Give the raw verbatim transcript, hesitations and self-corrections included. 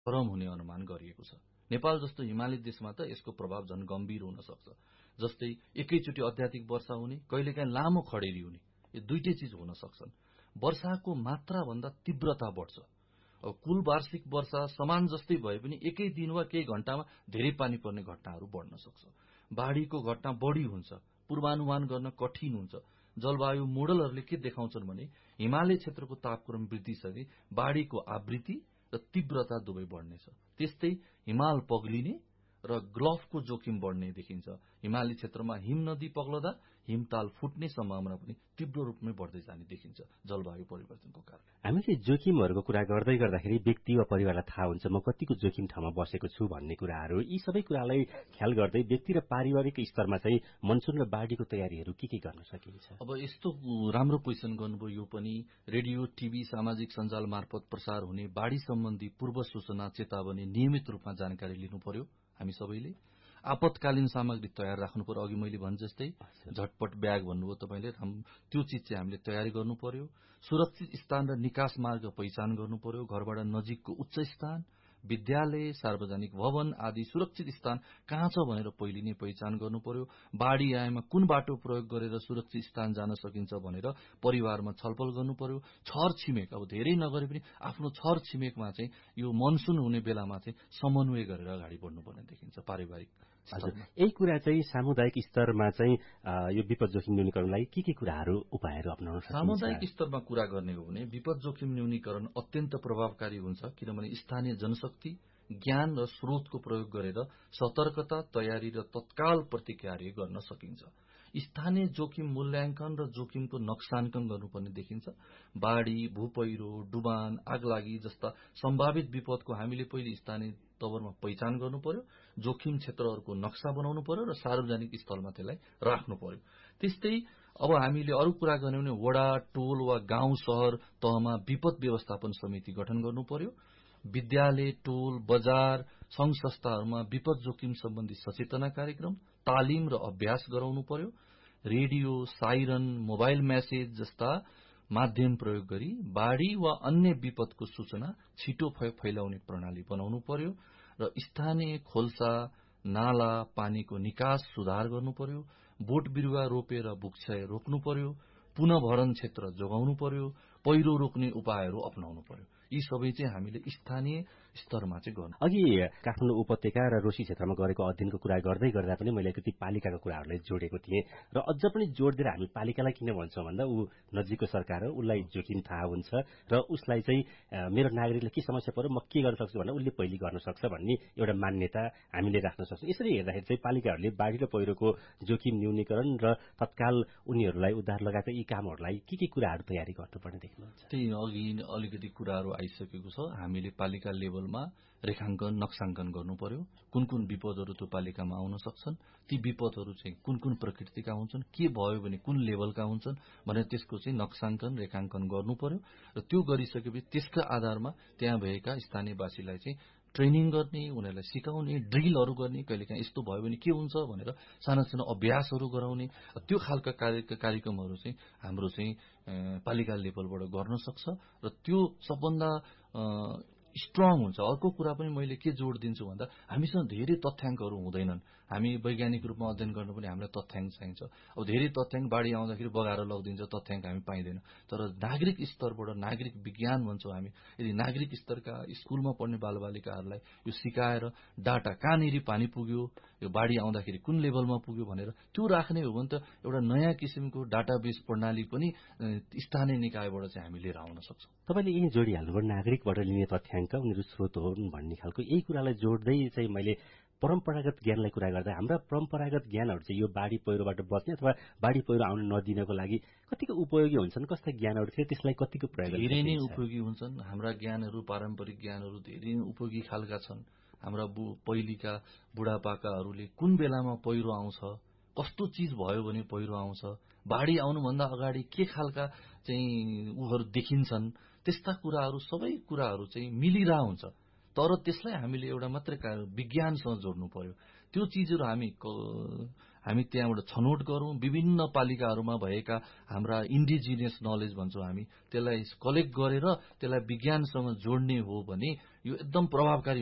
गरम हुने अनुमान गरिएको छ। नेपाल जस्तो हिमाली देशमा त यसको प्रभाव झन गम्भीर हुन सक्छ। जस्तै एकैचोटि अत्याधिक वर्षा हुने, कहिलेकाहीँ लामो खडेरी हुने, यो दुईटै चिज हुन सक्छन्। वर्षाको मात्रा भन्दा तीव्रता बढ्छ। अब कुल वार्षिक वर्षा समान जस्तै भए पनि एकै दिन वा केही घण्टामा धेरै पानी पर्ने घटनाहरू बढ्न सक्छ। बाढीको घटना बढी हुन्छ, पूर्वानुमान गर्न कठिन हुन्छ। जलवायु मोडलहरूले के देखाउँछन् भने हिमालय क्षेत्रको तापक्रम वृद्धिसँगै बाढीको आवृत्ति र तीव्रता दुवै बढ्नेछ। त्यस्तै हिमाल पग्लिने र ग्लफको जोखिम बढ्ने देखिन्छ। हिमाली क्षेत्रमा हिम नदी पग्लदा हिमताल फुट्ने सम्भावना पनि तीव्र रूपमै बढ्दै जाने देखिन्छ जलवायु परिवर्तनको कारण। हामीले जोखिमहरूको कुरा गर्दै गर्दाखेरि व्यक्ति वा परिवारलाई थाहा हुन्छ म कतिको जोखिम ठाउँमा बसेको छु भन्ने कुराहरू। यी सबै कुरालाई ख्याल गर्दै व्यक्ति र पारिवारिक स्तरमा चाहिँ मनसुन र बाढीको तयारीहरू के के गर्न सकिन्छ? अब यस्तो राम्रो क्वेसन गर्नुभयो। यो पनि रेडियो, टिभी, सामाजिक सञ्जाल मार्फत प्रसार हुने बाढी सम्बन्धी पूर्व सूचना, चेतावनी नियमित रूपमा जानकारी लिनु पर्यो। हामी सबैले आपतकालीन सामग्री तयार राख्नु पर्यो। अघि मैले भने जस्तै झटपट ब्याग भन्नुभयो तपाईँले, त्यो चिज चाहिँ हामीले तयारी गर्नु पर्यो। सुरक्षित स्थान र निकास मार्ग पहिचान गर्नु पर्यो। घरबाट नजिकको उच्च स्थान, विद्यालय, सार्वजनिक भवन आदि सुरक्षित स्थान कहाँ छ भनेर पहिले नै पहिचान गर्नु पर्यो। बाढी आएमा कुन बाटो प्रयोग गरेर सुरक्षित स्थान जान सकिन्छ भनेर परिवारमा छलफल गर्नु पर्यो। छर छिमेक, अब धेरै नगरे पनि आफ्नो छर छिमेकमा चाहिँ यो मनसुन हुने बेलामा चाहिँ समन्वय गरेर अगाडि बढ्नुपर्ने देखिन्छ पारिवारिक स्तरमा। यही कुरा चाहिँ सामुदायिक स्तरमा चाहिँ यो विपद जोखिम न्यूनीकरणलाई के के कुराहरू उपायहरू अप्नाउन सकिन्छ? सामुदायिक स्तरमा कुरा गर्ने हो भने विपद जोखिम न्यूनीकरण अत्यन्त प्रभावकारी हुन्छ, किनभने स्थानीय जनशक्ति, ज्ञान र स्रोतको प्रयोग गरेर सतर्कता, तयारी र तत्काल प्रतिक्रिया गर्न सकिन्छ। स्थानीय जोखिम मूल्याङ्कन र जोखिमको नक्साङ्कन गर्नुपर्ने देखिन्छ। बाढी, भूपहिरो, डुबान, आगलागी जस्ता सम्भावित विपदको हामीले पहिले स्थानीय तवरमा पहिचान गर्नु पर्यो। जोखिम क्षेत्रहरूको नक्सा बनाउनु पर्यो र सार्वजनिक स्थलमा त्यसलाई राख्नु पर्यो। त्यस्तै अब हामीले अरू कुरा गर्ने भने वडा, टोल वा गाउँ शहर तहमा विपद व्यवस्थापन समिति गठन गर्नु पर्यो। विद्यालय, टोल, बजार, संघ संस्थाहरूमा विपद जोखिम सम्बन्धी सचेतना कार्यक्रम, तालिम र अभ्यास गराउनु पर्यो। रेडियो, साइरन, मोबाइल म्यासेज जस्ता माध्यम प्रयोग गरी बाढी वा अन्य विपदको सूचना छिटो फैलाउने प्रणाली बनाउनु पर्यो र स्थानीय खोल्सा, नाला, पानीको निकास सुधार गर्नु पर्यो। बोट बिरुवा रोपेर वृक्षय रोप्नु पर्यो। पुनः भरण क्षेत्र जोगाउनु पर्यो। पहिरो रोक्ने उपायहरू अपनाउनु पर्यो। यी सबै चाहिँ हामीले स्थानीय स्तरमा चाहिँ गर्नु। अघि काठमाडौँ उपत्यका र रोसी क्षेत्रमा गरेको अध्ययनको कुरा गर्दै गर्दा पनि मैले अलिकति पालिकाको कुराहरूलाई जोडेको थिएँ र अझ पनि जोड दिएर हामी पालिकालाई किन भन्छौँ भन्दा ऊ नजिकको सरकार हो, उसलाई जोखिम थाहा हुन्छ र उसलाई चाहिँ मेरो नागरिकले के समस्या पर्यो म के गर्न सक्छु भन्दा उसले पहिले गर्न सक्छ भन्ने एउटा मान्यता हामीले राख्न सक्छौँ। यसरी हेर्दाखेरि चाहिँ पालिकाहरूले बाढी र पहिरोको जोखिम न्यूनीकरण र तत्काल उनीहरूलाई उद्धार लगायतका यी कामहरूलाई के के कुराहरू तयारी गर्नुपर्ने देख्नुहुन्छ? त्यही अघि अलिकति कुराहरू आइसकेको छ। हामीले पालिका लेभलमा रेखाङ्कन, नक्साङ्कन गर्नु पर्यो। कुन कुन विपदहरू त्यो पालिकामा आउन सक्छन्, ती विपदहरू चाहिँ कुन कुन प्रकृतिका हुन्छन्, के भयो भने कुन लेभलका हुन्छन् भनेर त्यसको चाहिँ नक्साङ्कन, रेखाङ्कन गर्नु पर्यो र त्यो गरिसकेपछि त्यसका आधारमा त्यहाँ भएका स्थानीयवासीलाई चाहिँ ट्रेनिङ गर्ने, उनीहरूलाई सिकाउने, ड्रिलहरू गर्ने, कहिलेकाहीँ यस्तो भयो भने के हुन्छ भनेर साना साना अभ्यासहरू गराउने, त्यो खालका कार्यक्रमहरू चाहिँ हाम्रो चाहिँ पालिका लेभलबाट गर्न सक्छ र त्यो सबभन्दा स्ट्रङ हुन्छ। अर्को कुरा पनि मैले के जोड दिन्छु भन्दा हामीसँग धेरै तथ्याङ्कहरू हुँदैनन्। हामी वैज्ञानिक रूपमा अध्ययन गर्नु पनि हामीलाई तथ्याङ्क चाहिन्छ। अब धेरै तथ्याङ्क बाढी आउँदाखेरि बगाएर लगिदिन्छ, तथ्याङ्क हामी पाइँदैन। तर नागरिक स्तरबाट नागरिक विज्ञान भन्छौँ हामी। यदि नागरिक स्तरका स्कुलमा पढ्ने बालबालिकाहरूलाई यो सिकाएर डाटा कहाँनिर पानी पुग्यो, यो बाढी आउँदाखेरि कुन लेभलमा पुग्यो भनेर त्यो राख्ने हो भने त एउटा नयाँ किसिमको डाटाबेस प्रणाली पनि स्थानीय निकायबाट चाहिँ हामी लिएर आउन सक्छौँ। तपाईँले यही जोडिहाल्नुभयो नागरिकबाट लिने तथ्याङ्क उनीहरू स्रोत हुन् भन्ने खालको यही कुरालाई जोड्दै चाहिँ मैले परम्परागत ज्ञानलाई कुरा गर्दा हाम्रा परम्परागत ज्ञानहरू चाहिँ यो बाढी पहिरोबाट बच्ने अथवा बाढी पहिरो आउन नदिनको लागि कतिको उपयोगी हुन्छन्, कस्ता ज्ञानहरू थियो त्यसलाई कतिको प्रयोग धेरै नै उपयोगी हुन्छन्। हाम्रा ज्ञानहरू, पारम्परिक ज्ञानहरू धेरै नै उपयोगी खालका छन्। हाम्रा बु पहिलेका बुढापाकाहरूले कुन बेलामा पहिरो आउँछ, कस्तो चिज भयो भने पहिरो आउँछ, बाढी आउनुभन्दा अगाडि के खालका चाहिँ उहरू देखिन्छन्, त्यस्ता कुराहरू सबै कुराहरू चाहिँ मिलिरह हुन्छ। तर त्यसलाई हामीले एउटा मात्रै विज्ञानसँग जोड्नु पर्यो। त्यो चिजहरू हामी हामी त्यहाँबाट छनौट गरौं, विभिन्न पालिकाहरूमा भएका हाम्रा इन्डिजिनियस नलेज भन्छौं हामी, त्यसलाई कलेक्ट गरेर त्यसलाई विज्ञानसँग जोड्ने हो भने यो एकदम प्रभावकारी